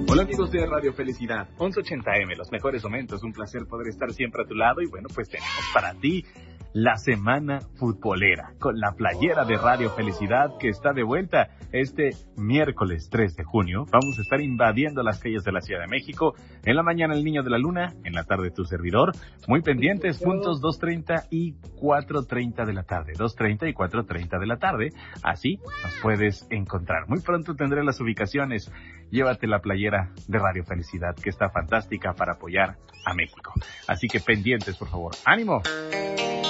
Hola amigos de Radio Felicidad, 1180M, los mejores momentos, un placer poder estar siempre a tu lado y bueno, pues tenemos para ti la semana futbolera con la playera de Radio Felicidad que está de vuelta este miércoles 3 de junio. Vamos a estar invadiendo las calles de la Ciudad de México. En la mañana el Niño de la Luna, en la tarde tu servidor. Muy pendientes, puntos 2:30 y 4:30 de la tarde. 2:30 y 4:30 de la tarde. Así nos puedes encontrar. Muy pronto tendré las ubicaciones. Llévate la playera de Radio Felicidad que está fantástica para apoyar a México. Así que pendientes, por favor. ¡Ánimo!